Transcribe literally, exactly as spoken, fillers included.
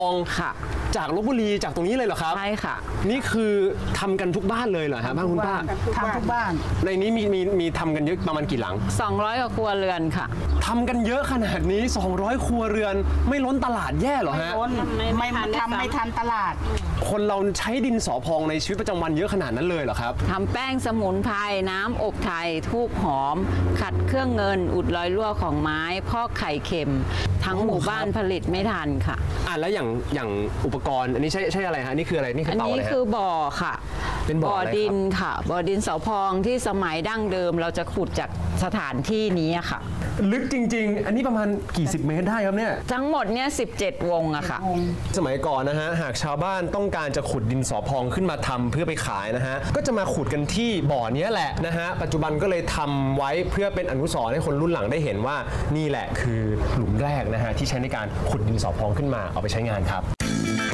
องค่ะจากลพบุรีจากตรงนี้เลยเหรอครับใช่ค่ะนี่คือทำกันทุกบ้านเลยเหรอฮะบ้านคุณป้าทำทุกบ้านในนี้มีมีมีทำกันเยอะประมาณกี่หลังสองร้อยกว่าครัวเรือนค่ะทำกันเยอะขนาดนี้สองร้อยครัวเรือนไม่ล้นตลาดแย่เหรอฮะไม่ล้นไม่ทำไม่ทันตลาดคนเราใช้ดินสอพองในชีวิตประจำวันเยอะขนาดนั้นเลยเหรอครับทำแป้งสมุนไพรน้ำอบไทยทูบหอมขัดเครื่องเงินอุดรอยรั่วของไม้พอกไข่เค็มทั้งหมู่บ้านผลิตไม่ทันค่ะอ่ะแล้วอย่างอย่างอุปกรณ์อันนี้ใช่ใช่อะไรฮะนี่คืออะไรนี่คือเตาอะไรฮะอันนี้คือบ่อค่ะเป็นบ่ออะไรครับดินค่ะบ่อดินสอพองที่สมัยดั้งเดิมเราจะขุดจากสถานที่นี้ค่ะลึกจริงๆอันนี้ประมาณกี่สิบเมตรได้ครับเนี่ยทั้งหมดเนี่ยสิบเจ็ดวงอะค่ะสมัยก่อนนะฮะหากชาวบ้านต้องการจะขุดดินสอพองขึ้นมาทำเพื่อไปขายนะฮะก็จะมาขุดกันที่บ่อนี้แหละนะฮะปัจจุบันก็เลยทำไว้เพื่อเป็นอนุสรณ์ให้คนรุ่นหลังได้เห็นว่านี่แหละคือหลุมแรกนะฮะที่ใช้ในการขุดดินสอพองขึ้นมาเอาไปใช้งานครับ